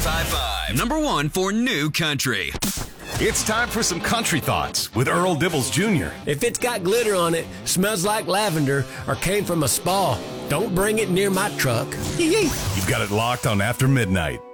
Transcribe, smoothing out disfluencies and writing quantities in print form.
95.5, number one for new country. It's time for some country thoughts with Earl Dibbles Jr. If it's got glitter on it, smells like lavender, or came from a spa, don't bring it near my truck. You've got it locked on After Midnight.